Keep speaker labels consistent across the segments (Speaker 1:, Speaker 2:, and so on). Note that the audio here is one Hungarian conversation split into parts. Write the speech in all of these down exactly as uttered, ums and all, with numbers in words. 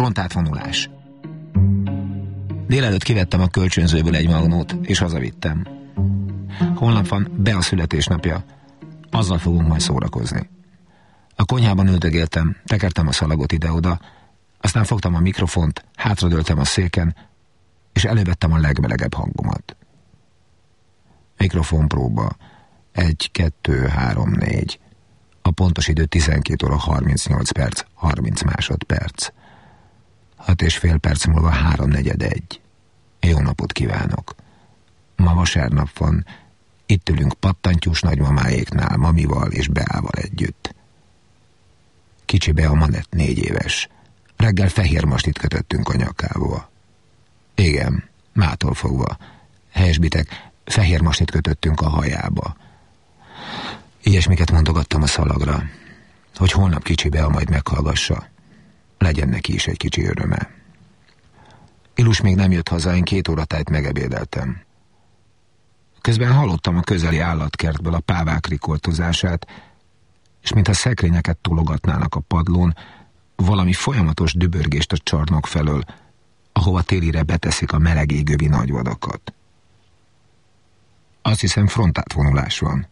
Speaker 1: Frontátvonulás. Délelőtt kivettem a kölcsönzőből egy magnót, és hazavittem. Holnap van be a születésnapja. Azzal fogunk majd szórakozni. A konyhában üldögéltem, tekertem a szalagot ide-oda, aztán fogtam a mikrofont, hátradőltem a széken, és elővettem a legmelegebb hangomat. Mikrofonpróba. Egy, kettő, három, négy. A pontos idő tizenkét óra harmincnyolc perc, harminc másodperc. Hat és fél perc múlva háromnegyed egy. Jó napot kívánok! Ma vasárnap van, itt ülünk pattantyús nagymamáéknál, mamival és Beával együtt. Kicsi Bea ma lett négy éves. Reggel fehér mastit kötöttünk a nyakába. Igen, mától fogva. Helyesbitek, fehér mastit kötöttünk a hajába. Ilyesmiket mondogattam a szalagra, hogy holnap kicsi Bea majd meghallgassa. Legyen neki is egy kicsi öröme. Ilus még nem jött haza, én két óra tájt megebédeltem. Közben hallottam a közeli állatkertből a pávák rikoltozását, és mintha szekrényeket tologatnának a padlón, valami folyamatos dübörgést a csarnok felől, ahova télire beteszik a meleg égővi nagyvadakat. Azt hiszem, frontátvonulás van.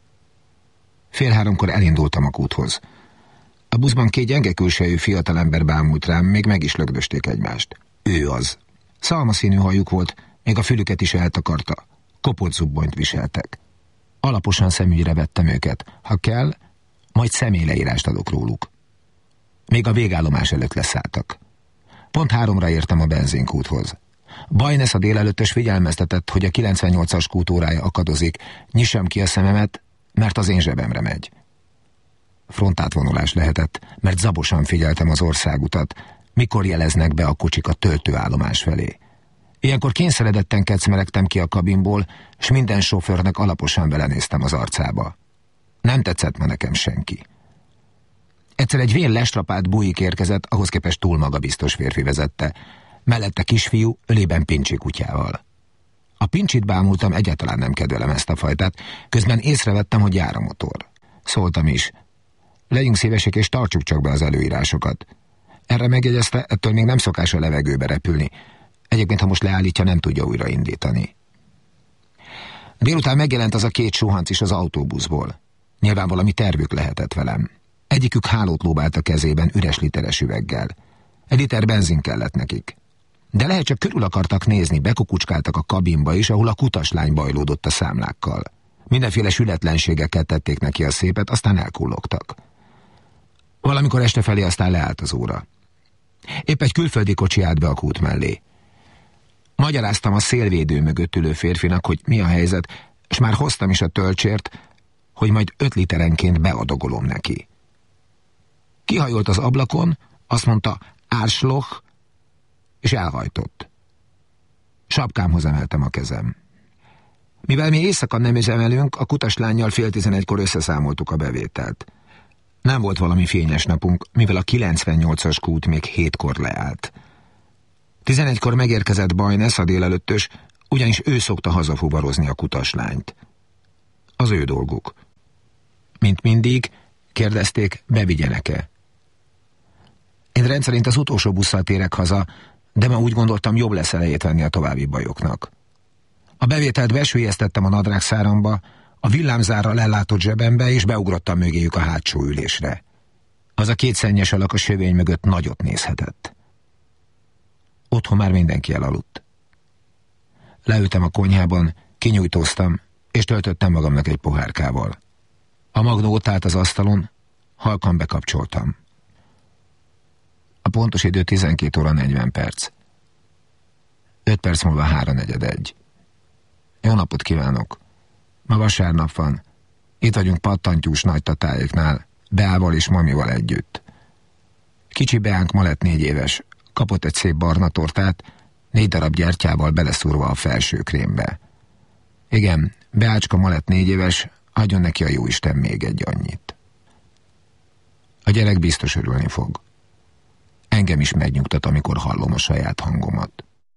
Speaker 1: Fél háromkor elindultam a kúthoz. A buszban két gyenge külsejű fiatalember bámult rám, még meg is lögdösték egymást. Ő az. Szalmaszínű hajuk volt, még a fülüket is eltakarta. Kopott zubbonyt viseltek. Alaposan szemügyre vettem őket. Ha kell, majd személyleírást adok róluk. Még a végállomás előtt leszálltak. Pont háromra értem a benzinkúthoz. Bajnesz a délelőttös figyelmeztetett, hogy a kilencvennyolcas kútórája akadozik. Nyissam ki a szememet, mert az én zsebemre megy. Frontátvonulás lehetett, mert zabosan figyeltem az országutat, mikor jeleznek be a kocsik a töltőállomás felé. Ilyenkor kényszeredetten kecmeregtem ki a kabinból, s minden sofőrnek alaposan belenéztem az arcába. Nem tetszett ma nekem senki. Egyszer egy vén lestrapált bujik érkezett, ahhoz képest túl magabiztos férfi vezette. Mellette kisfiú, ölében pincsi kutyával. A pincsit bámultam, egyáltalán nem kedvelem ezt a fajtát, közben észrevettem, hogy jár a motor. Szóltam is. Legyünk szívesek és tartsuk csak be az előírásokat. Erre megjegyezte, ettől még nem szokás a levegőbe repülni. Egyébként, ha most leállítja, nem tudja újraindítani. Délután megjelent az a két suhanc is az autóbuszból. Nyilván valami tervük lehetett velem. Egyikük hálót lóbált a kezében üres literes üveggel. Egy liter benzin kellett nekik. De lehet csak körül akartak nézni, bekukucskáltak a kabinba is, ahol a kutaslány bajlódott a számlákkal. Mindenféle sületlenségekkel tették neki a szépet, aztán elkullogtak. Valamikor este felé aztán leállt az óra. Épp egy külföldi kocsi állt be a kút mellé. Magyaráztam a szélvédő mögött ülő férfinak, hogy mi a helyzet, és már hoztam is a töltsért, hogy majd öt literenként beadogolom neki. Kihajolt az ablakon, azt mondta, Arschloch, és elhajtott. Sapkámhoz emeltem a kezem. Mivel mi éjszaka nem üzemelünk, a kutaslánnyal fél tizenegykor összeszámoltuk a bevételt. Nem volt valami fényes napunk, mivel a kilencvennyolcas kút még hétkor leállt. Tizenegykor megérkezett Bajnesz, a délelőttös, ugyanis ő szokta hazafuvarozni a kutaslányt. Az ő dolguk. Mint mindig, kérdezték, bevigyenek-e. Én rendszerint az utolsó busszal térek haza, de ma úgy gondoltam, jobb lesz elejét venni a további bajoknak. A bevételt besüllyesztettem a nadrágszáramba, a villámzárral ellátott zsebembe, és beugrottam mögéjük a hátsó ülésre. Az a két szennyes alak a sövény mögött nagyot nézhetett. Otthon már mindenki elaludt. Leültem a konyhában, kinyújtóztam, és töltöttem magamnak egy pohárkával. A magnó ott állt az asztalon, halkan bekapcsoltam. A pontos idő tizenkét óra negyven perc. öt perc múlva háromnegyed egy. Jó napot kívánok! Ma vasárnap van. Itt vagyunk pattantyús nagytatáéknál, Beával és mamival együtt. Kicsi Beánk ma lett négy éves, kapott egy szép barna tortát, négy darab gyertyával beleszúrva a felső krémbe. Igen, Beácska ma lett négy éves, adjon neki a jóisten még egy annyit. A gyerek biztos örülni fog. Engem is megnyugtat, amikor hallom a saját hangomat.